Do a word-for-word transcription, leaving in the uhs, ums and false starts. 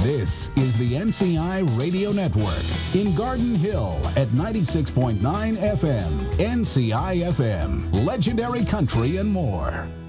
This is the N C I Radio Network in Garden Hill at ninety-six point nine F M. N C I F M, legendary country and more.